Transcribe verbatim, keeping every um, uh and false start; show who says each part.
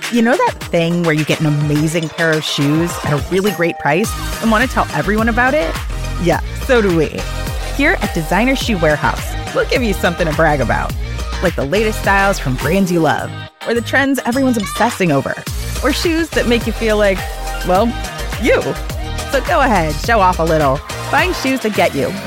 Speaker 1: You know that thing where you get an amazing pair of shoes at a really great price and want to tell everyone about it? Yeah, so do we. Here at Designer Shoe Warehouse, we'll give you something to brag about, like the latest styles from brands you love, or the trends everyone's obsessing over, or shoes that make you feel like, well, you. So go ahead, show off a little. Find shoes that get you